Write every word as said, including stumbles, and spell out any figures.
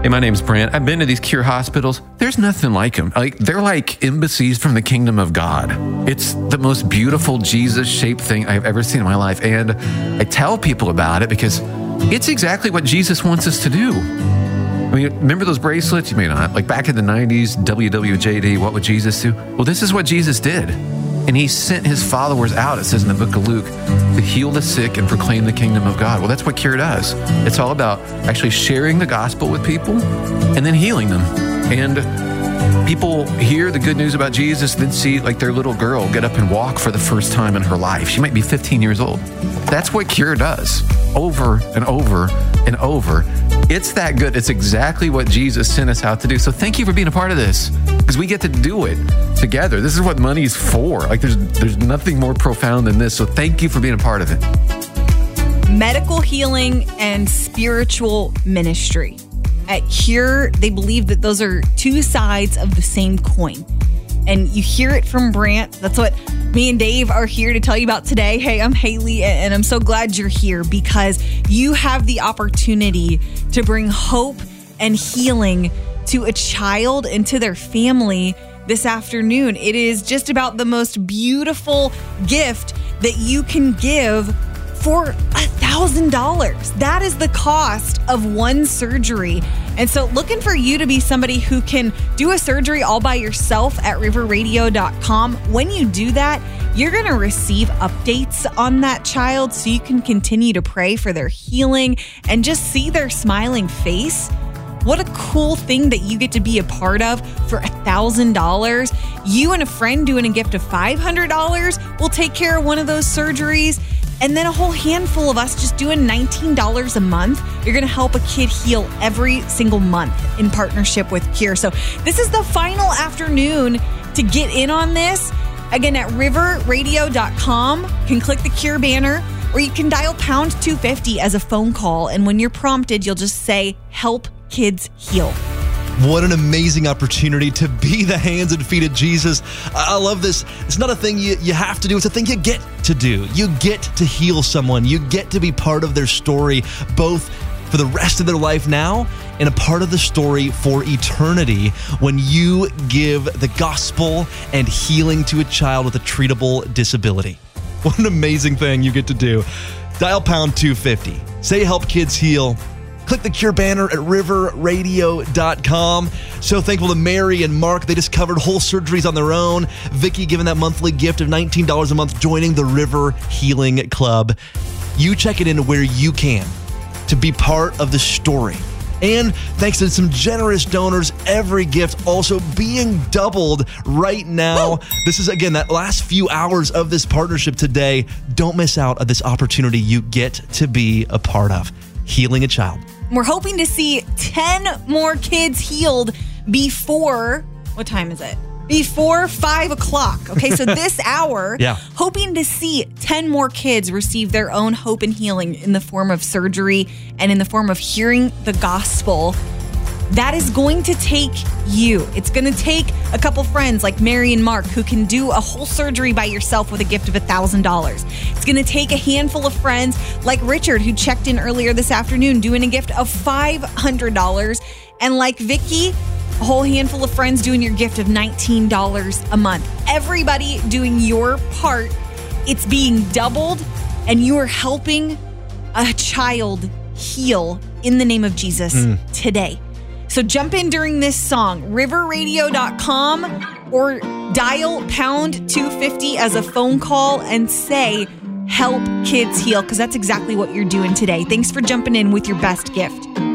Hey, my name's Brant. I've been to these Cure hospitals. There's nothing like them. Like, they're like embassies from the kingdom of God. It's the most beautiful Jesus-shaped thing I've ever seen in my life. And I tell people about it because it's exactly what Jesus wants us to do. I mean, remember those bracelets? You may not. Like back in the nineties, W W J D, what would Jesus do? Well, this is what Jesus did. And he sent his followers out, it says in the book of Luke, to heal the sick and proclaim the kingdom of God. Well, that's what Cure does. It's all about actually sharing the gospel with people and then healing them. And people hear the good news about Jesus, then see like their little girl get up and walk for the first time in her life. She might be fifteen years old. That's what Cure does over and over and over. It's that good. It's exactly what Jesus sent us out to do. So thank you for being a part of this, because we get to do it together. This is what money's for. Like there's there's nothing more profound than this. So thank you for being a part of it. Medical healing and spiritual ministry. At Cure, they believe that those are two sides of the same coin. And you hear it from Brant. That's what me and Dave are here to tell you about today. Hey, I'm Haley, and I'm so glad you're here because you have the opportunity to bring hope and healing to a child and to their family this afternoon. It is just about the most beautiful gift that you can give for a thousand dollars. That is the cost of one surgery. And so looking for you to be somebody who can do a surgery all by yourself at river radio dot com. When you do that, you're going to receive updates on that child so you can continue to pray for their healing and just see their smiling face. What a cool thing that you get to be a part of for a thousand dollars. You and a friend doing a gift of five hundred dollars will take care of one of those surgeries. And then a whole handful of us just doing nineteen dollars a month. You're going to help a kid heal every single month in partnership with Cure. So this is the final afternoon to get in on this. Again, at river radio dot com, you can click the Cure banner, or you can dial pound two fifty as a phone call. And when you're prompted, you'll just say, help kids heal. What an amazing opportunity to be the hands and feet of Jesus. I love this. It's not a thing you, you have to do. It's a thing you get to do. You get to heal someone. You get to be part of their story, both for the rest of their life now and a part of the story for eternity when you give the gospel and healing to a child with a treatable disability. What an amazing thing you get to do. Dial pound two fifty. Say help kids heal. Click the Cure banner at river radio dot com. So thankful to Mary and Mark. They just covered whole surgeries on their own. Vicky giving that monthly gift of nineteen dollars a month, joining the River Healing Club. You check it in where you can to be part of the story. And thanks to some generous donors, every gift also being doubled right now. Woo! This is, again, that last few hours of this partnership today. Don't miss out on this opportunity you get to be a part of. Healing a child. We're hoping to see ten more kids healed before, what time is it? Before five o'clock. Okay, so this hour, yeah. hoping to see ten more kids receive their own hope and healing in the form of surgery and in the form of hearing the gospel. That is going to take you. It's going to take a couple friends like Mary and Mark who can do a whole surgery by yourself with a gift of one thousand dollars. It's going to take a handful of friends like Richard, who checked in earlier this afternoon doing a gift of five hundred dollars. And like Vicky, a whole handful of friends doing your gift of nineteen dollars a month. Everybody doing your part. It's being doubled, and you are helping a child heal in the name of Jesus mm. today. So jump in during this song, river radio dot com, or dial pound two fifty as a phone call and say, help kids heal, because that's exactly what you're doing today. Thanks for jumping in with your best gift.